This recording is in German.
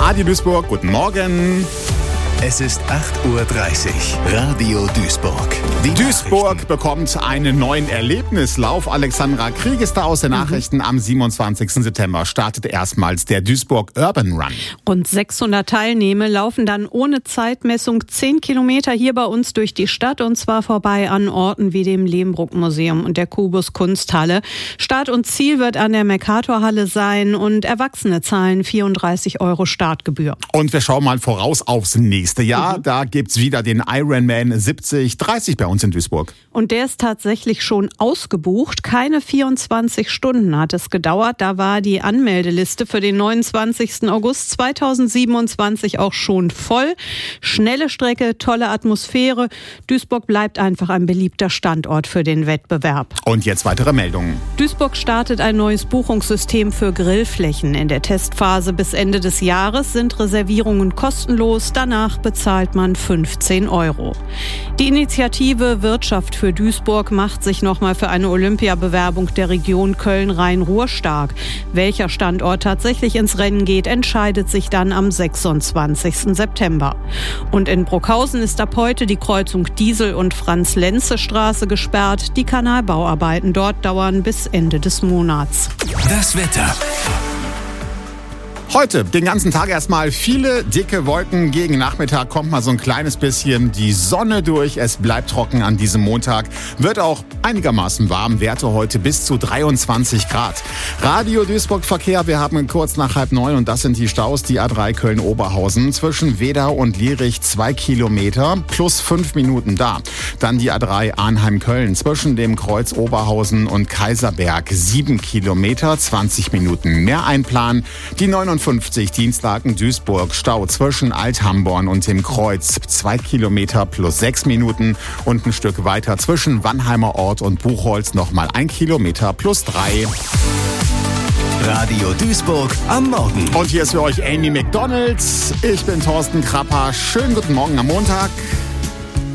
Radio Duisburg, guten Morgen. Es ist 8:30 Uhr. Radio Duisburg. Die Duisburg bekommt einen neuen Erlebnislauf. Alexandra Krieg ist da aus den Nachrichten. Am 27. September startet erstmals der Duisburg Urban Run. Rund 600 Teilnehmer laufen dann ohne Zeitmessung 10 Kilometer hier bei uns durch die Stadt, und zwar vorbei an Orten wie dem Lehmbruck-Museum und der Kubus Kunsthalle. Start und Ziel wird an der Mercatorhalle sein und Erwachsene zahlen 34 € Startgebühr. Und wir schauen mal voraus aufs nächste Jahr. Da gibt's wieder den Ironman 70/30 bei uns in Duisburg. Und der ist tatsächlich schon ausgebucht. Keine 24 Stunden hat es gedauert. Da war die Anmeldeliste für den 29. August 2027 auch schon voll. Schnelle Strecke, tolle Atmosphäre. Duisburg bleibt einfach ein beliebter Standort für den Wettbewerb. Und jetzt weitere Meldungen. Duisburg startet ein neues Buchungssystem für Grillflächen. In der Testphase bis Ende des Jahres sind Reservierungen kostenlos. Danach bezahlt man 15 €. Die Initiative Wirtschaft für Duisburg macht sich nochmal für eine Olympiabewerbung der Region Köln-Rhein-Ruhr stark. Welcher Standort tatsächlich ins Rennen geht, entscheidet sich dann am 26. September. Und in Bruckhausen ist ab heute die Kreuzung Diesel- und Franz-Lenze-Straße gesperrt. Die Kanalbauarbeiten dort dauern bis Ende des Monats. Das Wetter. Heute den ganzen Tag erstmal viele dicke Wolken. Gegen Nachmittag kommt mal so ein kleines bisschen die Sonne durch. Es bleibt trocken an diesem Montag. Wird auch einigermaßen warm. Werte heute bis zu 23 Grad. Radio Duisburg Verkehr. Wir haben kurz nach 8:30 und das sind die Staus. Die A3 Köln-Oberhausen zwischen Wedau und Lierich 2 Kilometer plus 5 Minuten da. Dann die A3 Arnheim-Köln zwischen dem Kreuz Oberhausen und Kaiserberg 7 Kilometer, 20 Minuten mehr einplanen. Die 59 Dienstlaken Duisburg Stau zwischen Alt-Hamborn und dem Kreuz 2 Kilometer plus 6 Minuten und ein Stück weiter zwischen Wannheimer Ort und Buchholz nochmal 1 Kilometer plus 3. Radio Duisburg am Morgen. Und hier ist für euch Amy McDonald. Ich bin Thorsten Krapper. Schönen guten Morgen am Montag.